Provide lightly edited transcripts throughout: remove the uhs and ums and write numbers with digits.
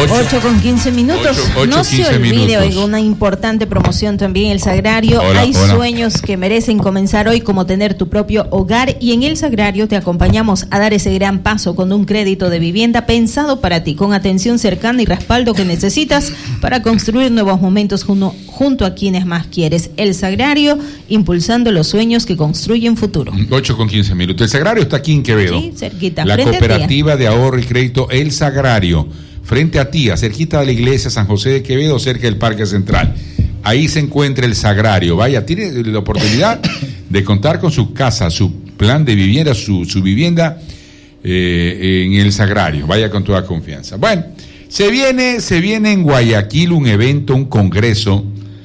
8:15 minutos. No se olvide, oiga, una importante promoción también, El Sagrario. Hay sueños que merecen comenzar hoy, como tener tu propio hogar, y en El Sagrario te acompañamos a dar ese gran paso con un crédito de vivienda pensado para ti, con atención cercana y respaldo que necesitas para construir nuevos momentos junto a quienes más quieres. El Sagrario, impulsando los sueños que construyen futuro. 8:15 minutos. El Sagrario está aquí en Quevedo. Sí, cerquita. La cooperativa de ahorro y crédito El Sagrario, frente a Tía, cerquita de la iglesia San José de Quevedo, cerca del Parque Central. Ahí se encuentra El Sagrario. Vaya, tiene la oportunidad de contar con su casa, su plan de vivienda, su vivienda en El Sagrario. Vaya con toda confianza. Bueno, se viene en Guayaquil un evento, un congreso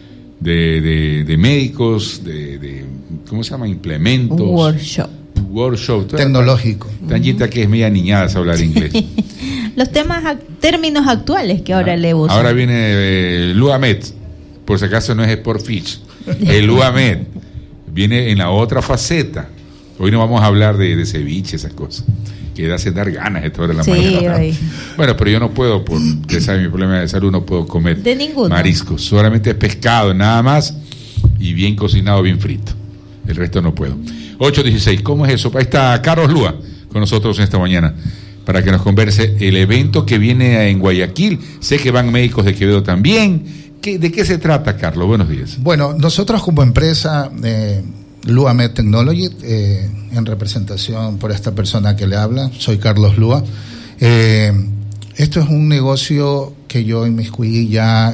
de médicos, ¿cómo se llama? Implementos. Un workshop tecnológico. Tangita que es media niñada a hablar inglés. Los términos actuales que ahora le usan. Ahora viene Luamed, por si acaso no es Sportfish. El Luamed viene en la otra faceta. Hoy no vamos a hablar de ceviche, esas cosas. Que hace dar ganas esta hora de la mañana. Hoy. Bueno, pero yo no puedo, porque sabe mi problema de salud, no puedo comer mariscos. Solamente pescado, nada más, y bien cocinado, bien frito. El resto no puedo. 8:16, ¿cómo es eso? Ahí está Carlos Lúa con nosotros en esta mañana para que nos converse el evento que viene en Guayaquil. Sé que van médicos de Quevedo también. ¿De qué se trata, Carlos? Buenos días. Bueno, nosotros como empresa Luamed Technology, en representación por esta persona que le habla, soy Carlos Lúa. Esto es un negocio que yo inmiscuí ya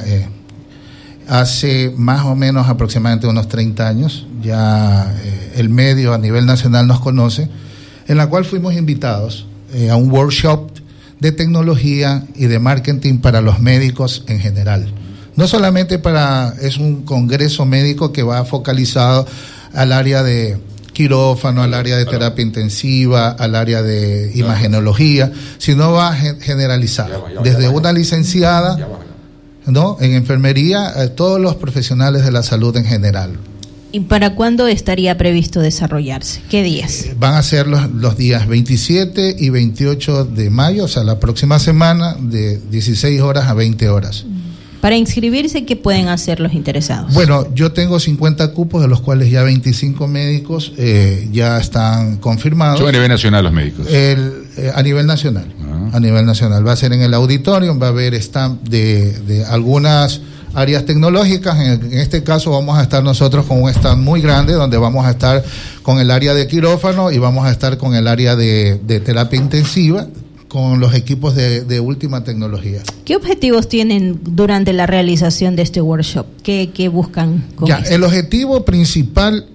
hace más o menos aproximadamente unos 30 años. Ya el medio a nivel nacional nos conoce, en la cual fuimos invitados a un workshop de tecnología y de marketing para los médicos en general. No solamente es un congreso médico que va focalizado al área de quirófano, al área de terapia intensiva, al área de imagenología, sino va generalizado. Desde una licenciada, ¿no?, en enfermería, a todos los profesionales de la salud en general. ¿Y para cuándo estaría previsto desarrollarse? ¿Qué días? Van a ser los días 27 y 28 de mayo, o sea, la próxima semana, de 16 horas a 20 horas. Para inscribirse, ¿qué pueden hacer los interesados? Bueno, yo tengo 50 cupos, de los cuales ya 25 médicos ya están confirmados. ¿Son a nivel nacional los médicos? A nivel nacional. A nivel nacional. Va a ser en el auditorio, va a haber stand de algunas áreas tecnológicas. En este caso vamos a estar nosotros con un stand muy grande, donde vamos a estar con el área de quirófano y vamos a estar con el área de terapia intensiva, con los equipos de última tecnología. ¿Qué objetivos tienen durante la realización de este workshop? ¿Qué buscan con esto? El objetivo principal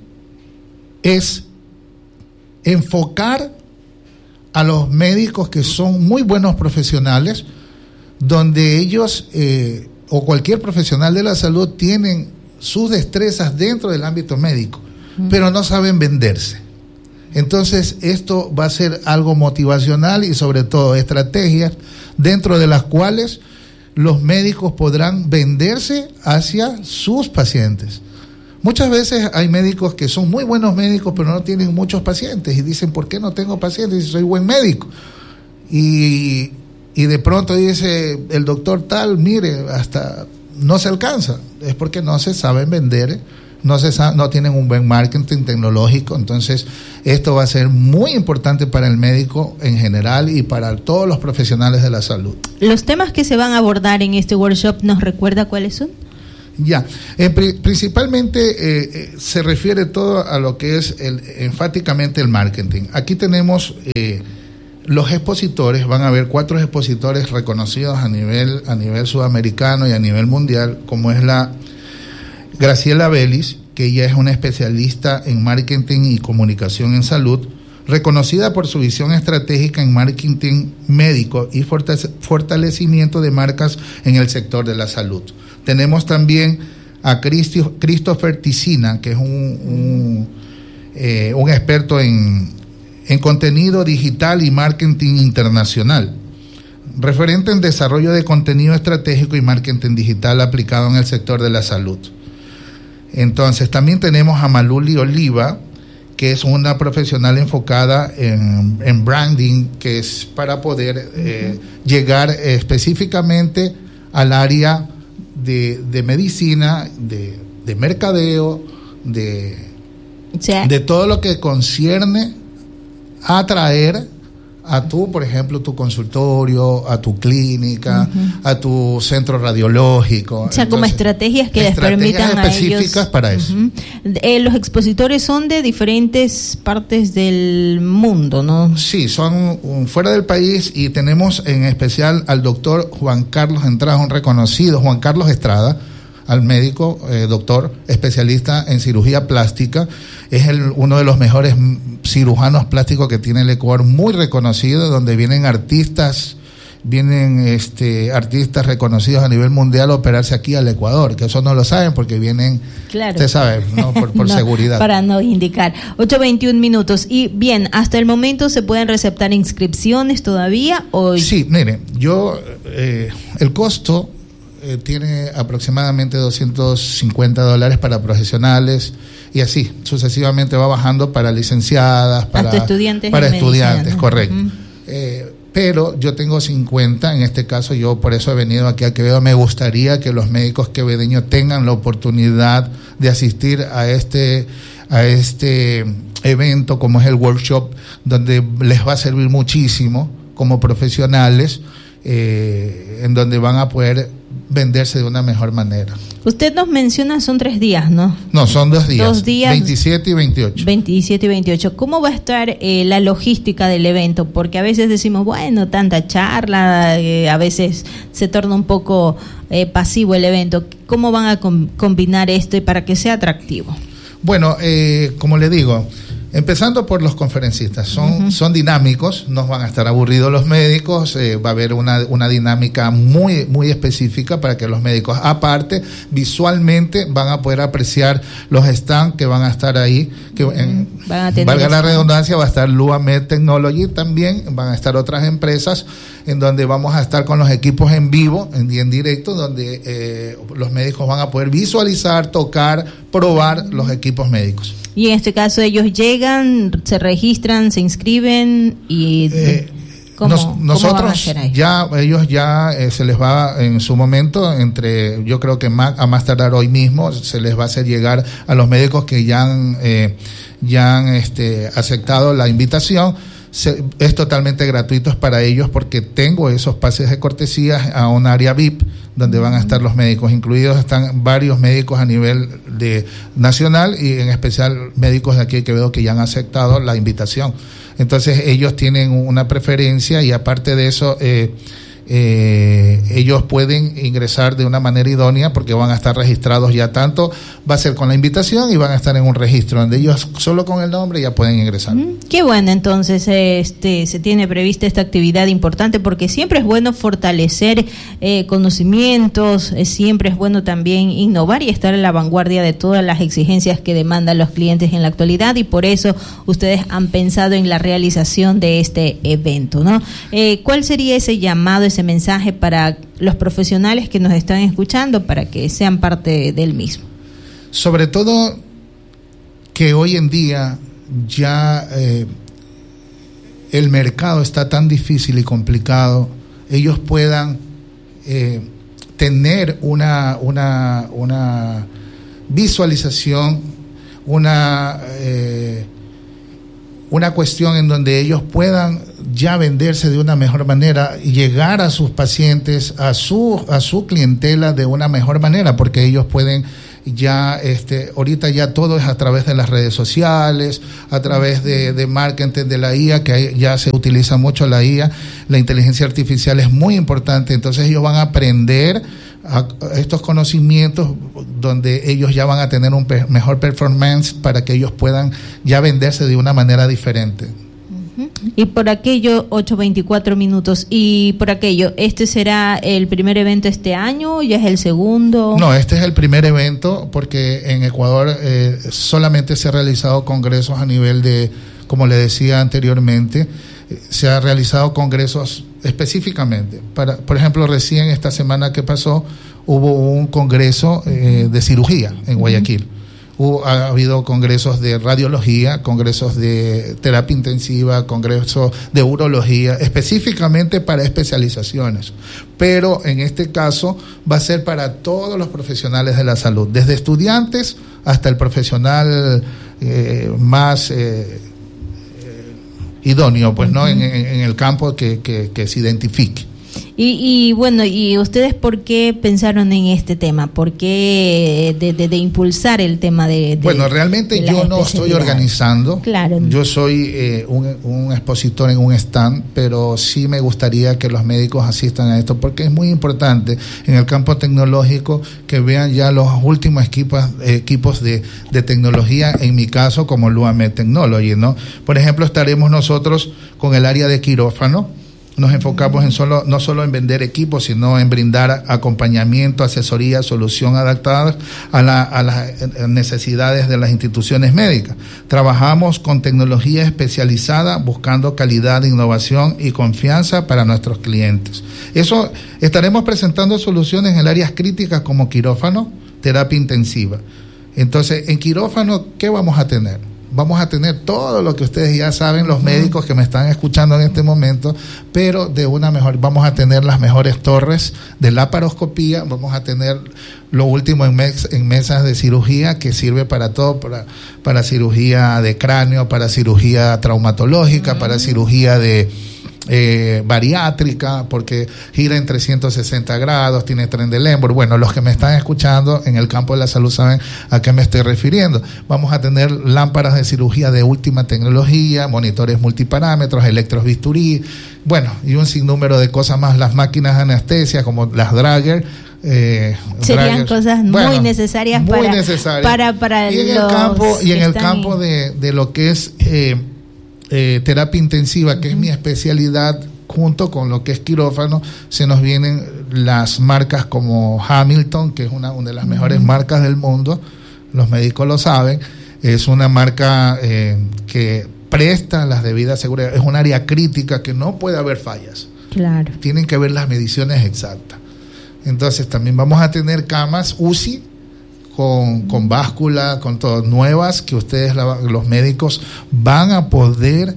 es enfocar a los médicos que son muy buenos profesionales, donde ellos o cualquier profesional de la salud tienen sus destrezas dentro del ámbito médico, pero no saben venderse. Entonces esto va a ser algo motivacional y sobre todo estrategias dentro de las cuales los médicos podrán venderse hacia sus pacientes. Muchas veces hay médicos que son muy buenos médicos pero no tienen muchos pacientes y dicen, ¿por qué no tengo pacientes si soy buen médico? Y de pronto dice el doctor tal, mire, hasta no se alcanza. Es porque no se saben vender, no tienen un buen marketing tecnológico. Entonces esto va a ser muy importante para el médico en general y para todos los profesionales de la salud. Los temas que se van a abordar en este workshop, ¿nos recuerda cuáles son? Ya, principalmente se refiere todo a lo que es enfáticamente el marketing. Aquí tenemos los expositores, van a haber 4 expositores reconocidos a nivel sudamericano y a nivel mundial, como es la Graciela Vélez, que ella es una especialista en marketing y comunicación en salud, reconocida por su visión estratégica en marketing médico y fortalecimiento de marcas en el sector de la salud. Tenemos también a Christopher Ticina, que es un experto en contenido digital y marketing internacional, referente en desarrollo de contenido estratégico y marketing digital aplicado en el sector de la salud. Entonces también tenemos a Maluli Oliva, que es una profesional enfocada en branding, que es para poder llegar específicamente al área de medicina, de mercadeo, de todo lo que concierne a atraer a tu, por ejemplo, tu consultorio, a tu clínica, a tu centro radiológico. O sea, entonces, como estrategias que les permitan específicas a ellos, para eso. Los expositores son de diferentes partes del mundo, ¿no? Sí, son fuera del país, y tenemos en especial al doctor Juan Carlos Estrada, un reconocido Juan Carlos Estrada, al médico, doctor, especialista en cirugía plástica. Es uno de los mejores cirujanos plásticos que tiene el Ecuador, muy reconocido, donde vienen artistas reconocidos a nivel mundial a operarse aquí al Ecuador, que eso no lo saben porque vienen, claro, usted sabe, ¿no? por no, seguridad. Para no indicar. 8:21 minutos. Y bien, hasta el momento se pueden receptar inscripciones todavía. Sí, mire, el costo tiene aproximadamente $250 para profesionales, y así sucesivamente va bajando para licenciadas, para estudiantes, correcto. Pero yo tengo 50, en este caso yo por eso he venido aquí a Quevedo. Me gustaría que los médicos quevedeños tengan la oportunidad de asistir a este evento, como es el workshop, donde les va a servir muchísimo como profesionales, en donde van a poder venderse de una mejor manera. Usted nos menciona, son 3 días, ¿no? No, son 2 días. 2 días. 27 y 28. 27 y 28. ¿Cómo va a estar la logística del evento? Porque a veces decimos, bueno, tanta charla, a veces se torna un poco pasivo el evento. ¿Cómo van a combinar esto y para que sea atractivo? Bueno, como le digo, empezando por los conferencistas, son dinámicos, no van a estar aburridos los médicos, va a haber una dinámica muy, muy específica para que los médicos, aparte, visualmente van a poder apreciar los stands que van a estar ahí, que valga la redundancia, va a estar Luamed Technology, también van a estar otras empresas, en donde vamos a estar con los equipos en vivo, en directo, donde los médicos van a poder visualizar, tocar, probar los equipos médicos. Y en este caso ellos llegan, se registran, se inscriben y nosotros ellos se les va en su momento, yo creo que a más tardar hoy mismo se les va a hacer llegar a los médicos que ya han aceptado la invitación. Es totalmente gratuito para ellos, porque tengo esos pases de cortesía a un área VIP donde van a estar los médicos incluidos. Están varios médicos a nivel nacional, y en especial médicos de aquí de Quevedo que ya han aceptado la invitación. Entonces ellos tienen una preferencia, y aparte de eso ellos pueden ingresar de una manera idónea, porque van a estar registrados ya, tanto va a ser con la invitación y van a estar en un registro donde ellos solo con el nombre ya pueden ingresar. Qué bueno, entonces se tiene prevista esta actividad importante, porque siempre es bueno fortalecer conocimientos, siempre es bueno también innovar y estar en la vanguardia de todas las exigencias que demandan los clientes en la actualidad, y por eso ustedes han pensado en la realización de este evento, ¿no? ¿Cuál sería ese llamado, ese mensaje para los profesionales que nos están escuchando para que sean parte del mismo? Sobre todo que hoy en día ya el mercado está tan difícil y complicado, ellos puedan tener una visualización, una cuestión en donde ellos puedan ya venderse de una mejor manera y llegar a sus pacientes, a su clientela de una mejor manera, porque ellos pueden ya, ahorita ya todo es a través de las redes sociales, a través de marketing, de la IA, que ya se utiliza mucho la IA, la inteligencia artificial es muy importante. Entonces ellos van a aprender estos conocimientos, donde ellos ya van a tener un mejor performance para que ellos puedan ya venderse de una manera diferente. Y por aquello, 8:24 minutos, y por aquello, ¿este será el primer evento este año? ¿Ya es el segundo? No, este es el primer evento, porque en Ecuador solamente se han realizado congresos a nivel de, como le decía anteriormente, se han realizado congresos específicamente. Por ejemplo, recién esta semana que pasó hubo un congreso de cirugía en Guayaquil. ha habido congresos de radiología, congresos de terapia intensiva, congresos de urología, específicamente para especializaciones. Pero en este caso va a ser para todos los profesionales de la salud, desde estudiantes hasta el profesional más idóneo, pues, ¿no? En el campo que se identifique. Y bueno, ¿y ustedes por qué pensaron en este tema? ¿Por qué de impulsar el tema de bueno, realmente yo no estoy organizando. Claro. Yo soy un expositor en un stand, pero sí me gustaría que los médicos asistan a esto, porque es muy importante en el campo tecnológico que vean ya los últimos equipos de tecnología, en mi caso como LuaMed Technology, ¿no? Por ejemplo, estaremos nosotros con el área de quirófano. Nos enfocamos no solo en vender equipos, sino en brindar acompañamiento, asesoría, solución adaptada a las necesidades de las instituciones médicas. Trabajamos con tecnología especializada, buscando calidad, innovación y confianza para nuestros clientes. Eso, estaremos presentando soluciones en áreas críticas como quirófano, terapia intensiva. Entonces, en quirófano, ¿qué vamos a tener? Vamos a tener todo lo que ustedes ya saben, los médicos que me están escuchando en este momento, pero vamos a tener las mejores torres de laparoscopía, vamos a tener lo último en mesas de cirugía, que sirve para todo, para cirugía de cráneo, para cirugía traumatológica, para cirugía de bariátrica, porque gira en 360 grados, tiene tren de Lemberg. Bueno, los que me están escuchando en el campo de la salud saben a qué me estoy refiriendo. Vamos a tener lámparas de cirugía de última tecnología, monitores multiparámetros, electros bisturí, bueno, y un sinnúmero de cosas más. Las máquinas de anestesia como las Drager, serían cosas muy necesarias para y en el campo de lo que es terapia intensiva, que es mi especialidad, junto con lo que es quirófano, se nos vienen las marcas como Hamilton, que es una de las mejores marcas del mundo, los médicos lo saben, es una marca que presta las debidas seguridad, es un área crítica que no puede haber fallas. Claro. Tienen que ver las mediciones exactas. Entonces también vamos a tener camas UCI con báscula, con todas nuevas, que ustedes, los médicos, van a poder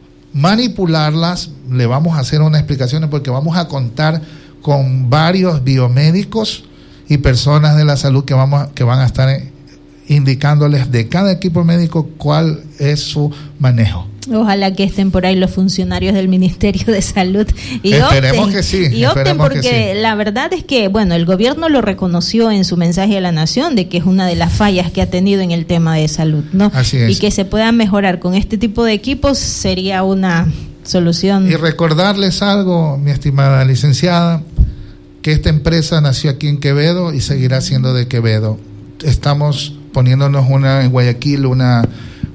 manipularlas. Le vamos a hacer unas explicaciones, porque vamos a contar con varios biomédicos y personas de la salud que van a estar indicándoles de cada equipo médico cuál es su manejo. Ojalá que estén por ahí los funcionarios del Ministerio de Salud y esperemos que sí. Y opten, porque la verdad es que, bueno, el gobierno lo reconoció en su mensaje a la nación, de que es una de las fallas que ha tenido en el tema de salud, ¿no? Así es. Y que se puedan mejorar con este tipo de equipos sería una solución. Y recordarles algo, mi estimada licenciada, que esta empresa nació aquí en Quevedo y seguirá siendo de Quevedo. Estamos poniéndonos en Guayaquil una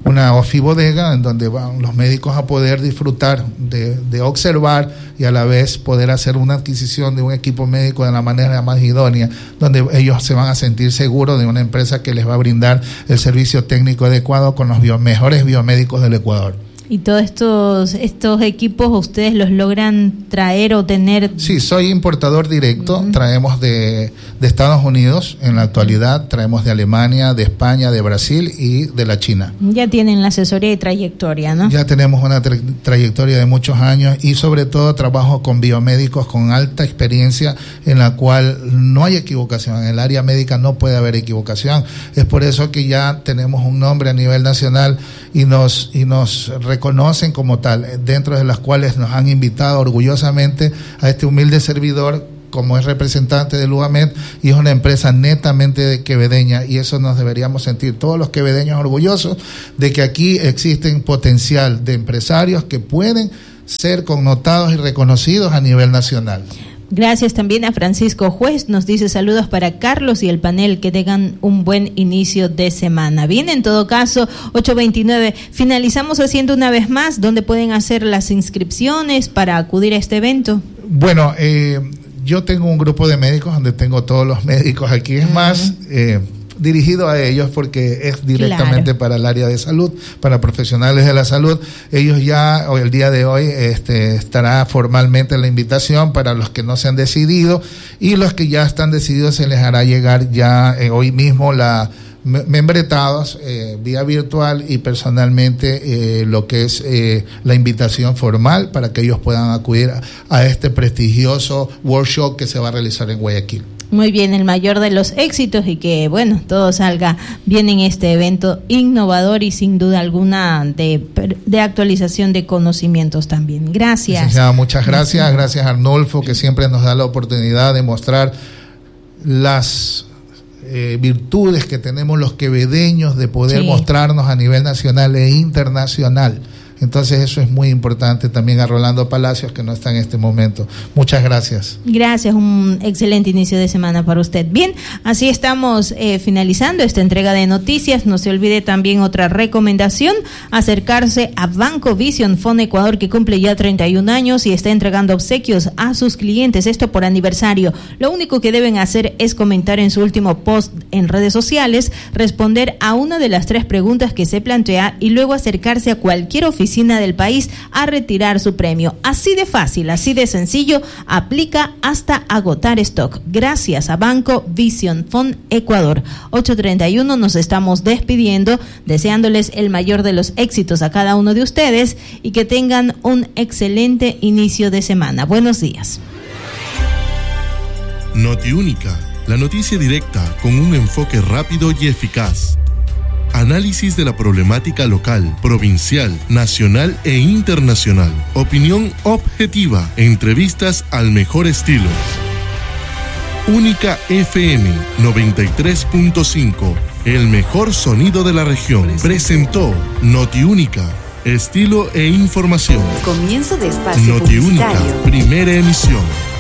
ofibodega en donde van los médicos a poder disfrutar de observar y a la vez poder hacer una adquisición de un equipo médico de la manera más idónea, donde ellos se van a sentir seguros de una empresa que les va a brindar el servicio técnico adecuado con los mejores biomédicos del Ecuador. ¿Y todos estos equipos ustedes los logran traer o tener? Sí, soy importador directo. Traemos de Estados Unidos en la actualidad, traemos de Alemania, de España, de Brasil y de la China. Ya tienen la asesoría y trayectoria, ¿no? Ya tenemos una trayectoria de muchos años, y sobre todo trabajo con biomédicos con alta experiencia, en la cual no hay equivocación. En el área médica no puede haber equivocación. Es por eso que ya tenemos un nombre a nivel nacional y nos reconocen como tal, dentro de las cuales nos han invitado orgullosamente a este humilde servidor como es representante de LuaMed, y es una empresa netamente quevedeña, y eso nos deberíamos sentir todos los quevedeños orgullosos de que aquí existen potencial de empresarios que pueden ser connotados y reconocidos a nivel nacional. Gracias también a Francisco Juez, nos dice saludos para Carlos y el panel, que tengan un buen inicio de semana. Bien, en todo caso, 8:29, finalizamos haciendo una vez más, ¿dónde pueden hacer las inscripciones para acudir a este evento? Bueno, yo tengo un grupo de médicos donde tengo todos los médicos aquí, es más dirigido a ellos, porque es directamente para el área de salud, para profesionales de la salud. Ellos ya, el día de hoy, estará formalmente la invitación para los que no se han decidido, y los que ya están decididos se les hará llegar ya hoy mismo la membretados vía virtual y personalmente lo que es la invitación formal para que ellos puedan acudir a este prestigioso workshop que se va a realizar en Guayaquil. Muy bien, el mayor de los éxitos y que, bueno, todo salga bien en este evento innovador y sin duda alguna de actualización de conocimientos también. Gracias. Muchas gracias. Gracias, Arnolfo, que siempre nos da la oportunidad de mostrar las virtudes que tenemos los quevedeños de poder mostrarnos a nivel nacional e internacional. Entonces eso es muy importante. También a Rolando Palacios, que no está en este momento. Muchas gracias. Gracias, un excelente inicio de semana para usted. Bien, así estamos finalizando esta entrega de noticias. No se olvide también otra recomendación, acercarse a Banco Vision Fund Ecuador, que cumple ya 31 años y está entregando obsequios a sus clientes, esto por aniversario. Lo único que deben hacer es comentar en su último post en redes sociales, responder a una de las 3 preguntas que se plantea y luego acercarse a cualquier oficina del país a retirar su premio. Así de fácil, así de sencillo, aplica hasta agotar stock. Gracias a Banco Vision Fund Ecuador. 8:31, nos estamos despidiendo, deseándoles el mayor de los éxitos a cada uno de ustedes y que tengan un excelente inicio de semana. Buenos días. Notiúnica, la noticia directa con un enfoque rápido y eficaz. Análisis de la problemática local, provincial, nacional e internacional. Opinión objetiva. Entrevistas al mejor estilo. Única FM 93.5. El mejor sonido de la región. Presentó Notiúnica. Estilo e información. Comienzo de espacio Notiúnica, publicitario. primera emisión.